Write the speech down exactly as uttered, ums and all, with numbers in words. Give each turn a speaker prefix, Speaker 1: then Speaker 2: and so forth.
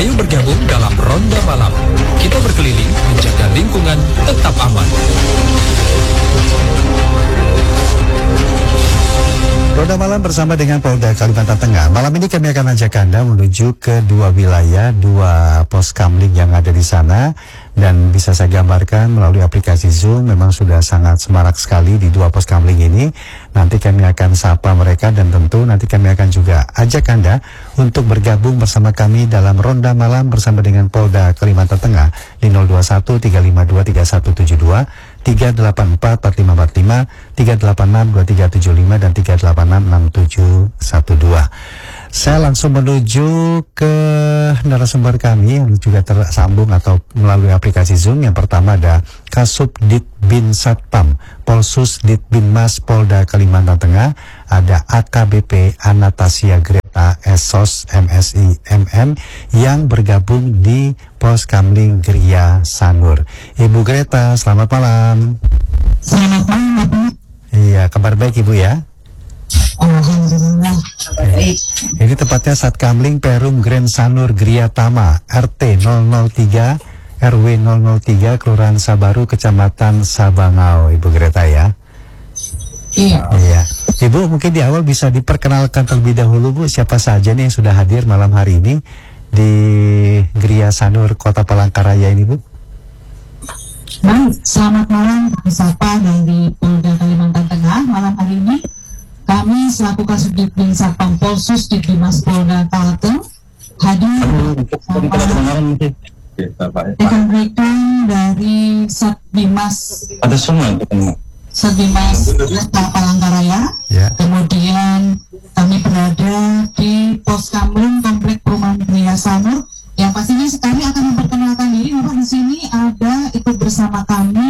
Speaker 1: Ayo bergabung dalam Ronda Malam. Kita berkeliling menjaga lingkungan tetap aman.
Speaker 2: Ronda Malam bersama dengan Polda Kalimantan Tengah. Malam ini kami akan ajak Anda menuju ke dua wilayah, dua pos kamling yang ada di sana. Dan bisa saya gambarkan melalui aplikasi Zoom, memang sudah sangat semarak sekali di dua pos kamling ini. Nanti kami akan sapa mereka dan tentu nanti kami akan juga ajak Anda untuk bergabung bersama kami dalam Ronda Malam bersama dengan Polda Kalimantan Tengah di nol dua satu tiga lima dua tiga satu tujuh dua, tiga delapan empat empat lima empat lima, tiga delapan enam dua tiga tujuh lima, dan tiga delapan enam enam tujuh satu dua. Saya langsung menuju ke narasumber kami yang juga tersambung atau melalui aplikasi Zoom. Yang pertama ada Kasubdit Bin Satpam Polsus Ditbinmas Polda Kalimantan Tengah, ada A K B P Anastasia Greta Esos M S I M M yang bergabung di Pos Kamling Gria Sanur. Ibu Greta, selamat malam.
Speaker 3: Selamat malam, Bapak.
Speaker 2: Iya, kabar baik Ibu ya?
Speaker 3: Alhamdulillah, kabar baik.
Speaker 2: Ini tepatnya Sat Kamling Perum Grand Sanur Gria Tama, R T nol nol tiga R W nol nol tiga, Kelurahan Sabaru, Kecamatan Sabangau, Ibu Greta ya?
Speaker 3: Iya.
Speaker 2: Iya. Ibu mungkin di awal bisa diperkenalkan terlebih dahulu Bu, siapa saja nih yang sudah hadir malam hari ini di Gria Sanur Kota Palangkaraya ini Bu?
Speaker 3: Baik, selamat malam, kami sapa dari Polda Kalimantan Tengah. Malam hari ini kami selaku Kasubdit Bin Satpam Polsus Ditbinmas Polda Kalteng hadir rekan-rekan dari Satbinmas
Speaker 4: ada semua itu
Speaker 3: Satbinmas Kota Palangkaraya.
Speaker 2: Ya.
Speaker 3: Kemudian kami berada di Pos Kamling Komplek Perumahan Gria Sanur. Yang pastinya kami akan memperkenalkan diri. Bapak di sini ada ikut bersama kami